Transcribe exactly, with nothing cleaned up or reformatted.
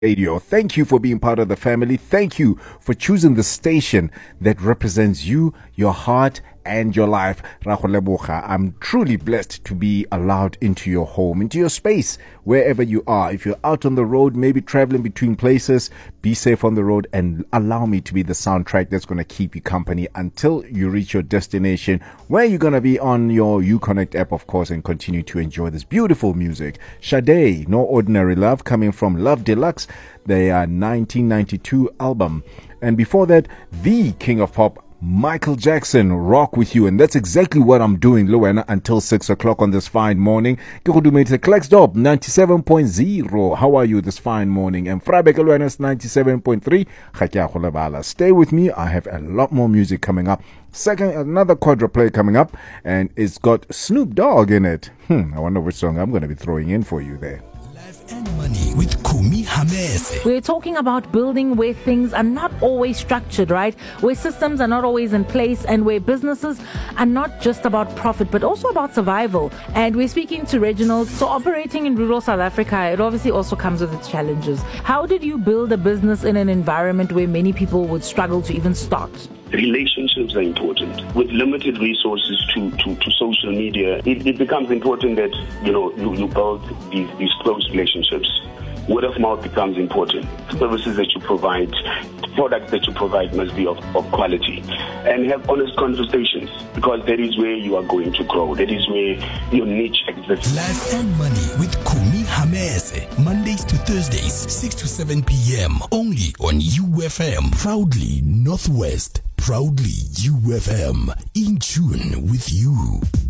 Radio. Thank you for being part of the family. Thank you for choosing the station that represents you, your heart, and your life. I'm truly blessed to be allowed into your home, into your space, wherever you are. If you're out on the road, maybe traveling between places, be safe on the road and allow me to be the soundtrack that's going to keep you company until you reach your destination, where you're going to be on your Uconnect app, of course, and continue to enjoy this beautiful music. Sade, No Ordinary Love, coming from Love Deluxe, their nineteen ninety-two album. And before that, the King of Pop, Michael Jackson, Rock With You. And that's exactly what I'm doing, Luana, until six o'clock on this fine morning. Klecksdorp, ninety-seven point zero. How are you this fine morning? And Freiburg Luana's ninety-seven point three. Stay with me. I have a lot more music coming up. Second, another quadra play coming up. And it's got Snoop Dogg in it. Hmm, I wonder which song I'm going to be throwing in for you there. And money with Kumi Hamese. We're talking about building where things are not always structured, right? Where systems are not always in place and where businesses are not just about profit, but also about survival. And we're speaking to Reginald. So operating in rural South Africa, it obviously also comes with its challenges. How did you build a business in an environment where many people would struggle to even start? Relationships are important. With limited resources to, to, to social media, it, it becomes important that, you know, you, you build these, these close relationships. Word of mouth becomes important. Services that you provide, products that you provide must be of, of quality. And have honest conversations, because that is where you are going to grow. That is where your niche exists. Life and Money with Kumi Hamese. Mondays to Thursdays, six to seven p.m. Only on U F M. Proudly Northwest. Proudly U F M. In tune with you.